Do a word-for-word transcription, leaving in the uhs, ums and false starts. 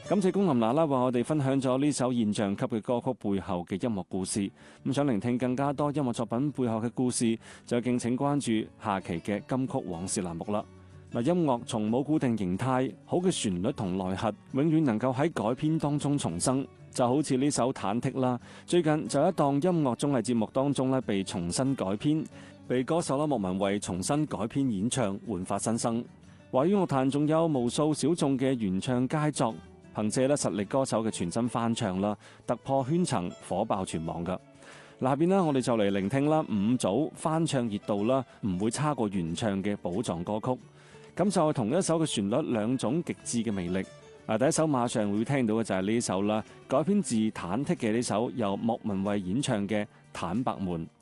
感謝龔琳娜啦，為我哋分享咗呢首現象級嘅歌曲背後嘅音樂故事。咁想聆聽更加多音樂作品背後嘅故事，就敬請關注下期嘅金曲往事欄目啦。嗱，音樂從冇固定形態，好嘅旋律同內核，永遠能夠喺改編當中重生。就好似呢首《忐忑》啦，最近就喺一檔音樂綜藝節目當中咧被重新改編，被歌手啦莫文蔚重新改編演唱，煥發新生。華語樂壇仲有無數小眾嘅原唱佳作，憑借咧實力歌手嘅全新翻唱啦，突破圈層，火爆全網噶。嗱，下邊咧我哋就嚟聆聽啦五組翻唱熱度啦，唔會差過原唱嘅寶藏歌曲。咁就係同一首嘅旋律，兩種極致嘅魅力。嗱，第一首馬上會聽到嘅就係呢首啦，改編自忐忑嘅呢首由莫文蔚演唱嘅《坦白門》。